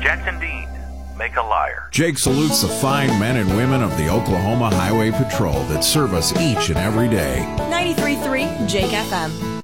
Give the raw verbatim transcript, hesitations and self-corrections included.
Jackson Dean, make a liar. Jake salutes the fine men and women of the Oklahoma Highway Patrol that serve us each and every day. ninety-three point three Jake F M.